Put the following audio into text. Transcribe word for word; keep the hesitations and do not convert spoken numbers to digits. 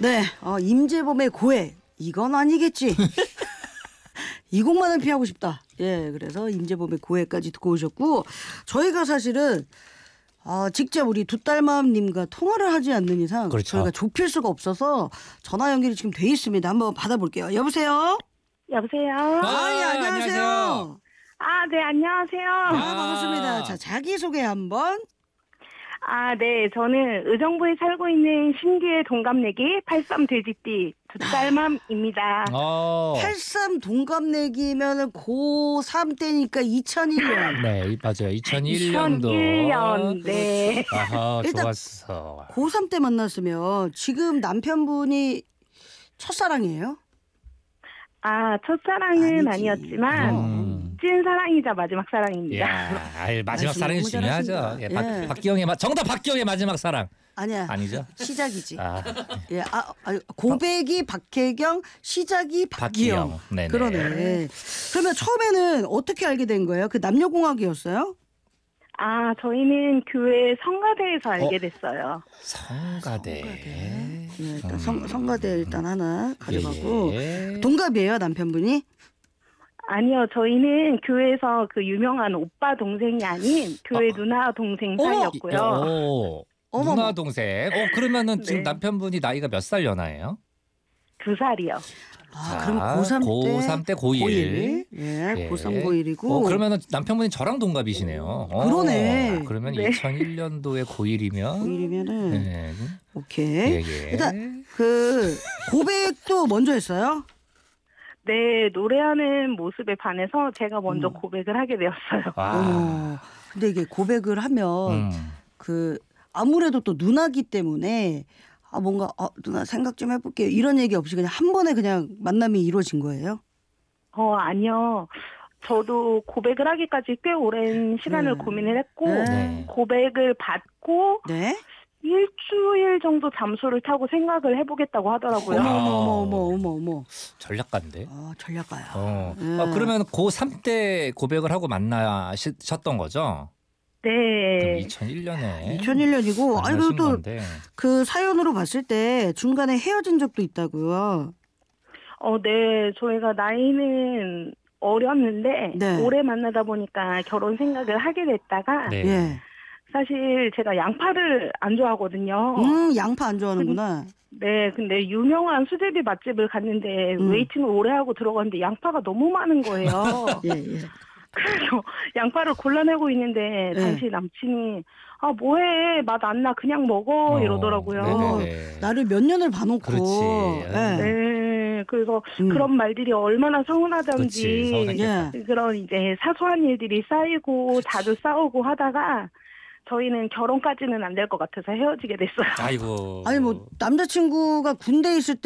네, 어, 임재범의 고해 이건 아니겠지. 이 곡만은 피하고 싶다. 예, 그래서 임재범의 고해까지 듣고 오셨고 저희가 사실은 아, 직접 우리 두딸맘님과 통화를 하지 않는 이상 그렇죠. 저희가 좁힐 수가 없어서 전화 연결이 지금 돼 있습니다. 한번 받아볼게요. 여보세요? 여보세요? 아, 예, 안녕하세요. 안녕하세요. 아, 네, 안녕하세요. 아, 반갑습니다. 자, 자기소개 한번. 아, 네, 저는 의정부에 살고 있는 신기의 동갑내기 팔십삼 돼지띠 두딸맘입니다. 어. 팔십삼 동갑내기면 고삼 때니까 이천일 년. 네, 맞아요. 이천일 년도. 이천일 년, 네. 아하, 일단 좋았어. 고삼 때 만났으면 지금 남편분이 첫사랑이에요? 아, 첫사랑은 아니지. 아니었지만 음. 찐사랑이자 마지막 사랑입니다. 야, 아이, 마지막 말씀 사랑이 너무 중요하죠. 잘하신다. 예, 박, 예. 박기영의 마, 정답 박기영의 마지막 사랑. 아니야. 아니죠? 시작이지. 아, 예, 아, 아, 고백이 박혜경, 시작이 박기영. 박기영. 네네. 그러네. 그러면 처음에는 어떻게 알게 된 거예요? 그 남녀공학이었어요? 아, 저희는 교회 성가대에서 알게 어? 됐어요. 성가대. 예, 일단 음. 성, 성가대 일단 하나 가져가고. 예, 예. 동갑이에요, 남편분이? 아니요, 저희는 교회에서 그 유명한 오빠 동생이 아닌 교회 어. 누나 동생 어머. 사이였고요. 오, 어머머. 누나 동생. 어, 그러면은 지금 네. 남편분이 나이가 몇 살 연하예요? 두 살이요. 아, 자, 그럼 고삼 때. 고삼 때 고일. 고일. 예, 예. 고삼 고일이고. 어, 그러면은 남편분이 저랑 동갑이시네요. 어, 그러네. 그러면 네. 이천일 년도에 고일이면 고일이면은 네. 오케이. 예, 예. 일단 그 고백도 먼저 했어요? 네, 노래하는 모습에 반해서 제가 먼저 음. 고백을 하게 되었어요. 아. 어머. 근데 이게 고백을 하면 음. 그 아무래도 또 누나기 때문에 아 뭔가 어, 누나 생각 좀 해볼게요 이런 얘기 없이 그냥 한 번에 그냥 만남이 이루어진 거예요? 어, 아니요. 저도 고백을 하기까지 꽤 오랜 시간을 네. 고민을 했고 네. 고백을 받고 네? 일주일 정도 잠수를 타고 생각을 해보겠다고 하더라고요. 어머 아. 어머 어머 어머 어머 어머. 전략가인데. 아 전략가요. 어. 음. 아, 그러면 고삼 때 고백을 하고 만나셨던 거죠? 그럼 네. 이천일 년에 이천일 년이고 아니 그리고 또 건데. 그 사연으로 봤을 때 중간에 헤어진 적도 있다고요. 어, 네. 저희가 나이는 어렸는데 네. 오래 만나다 보니까 결혼 생각을 하게 됐다가 네. 예. 사실 제가 양파를 안 좋아하거든요. 음 양파 안 좋아하는구나. 네, 근데 유명한 수제비 맛집을 갔는데 음. 웨이팅을 오래 하고 들어갔는데 양파가 너무 많은 거예요. 예 예. 그래서 양파를 골라내고 있는데 네. 당시 남친이 아 뭐해 맛 안 나 그냥 먹어 어, 이러더라고요. 네네네. 나를 몇 년을 봐놓고. 그렇지. 예. 네, 그래서 음. 그런 말들이 얼마나 그렇지. 서운하던지 서운했겠다. 예. 그런 이제 사소한 일들이 쌓이고 자주 싸우고 하다가 저희는 결혼까지는 안 될 것 같아서 헤어지게 됐어요. 아이고. 아니 뭐 남자친구가 군대에 있을 때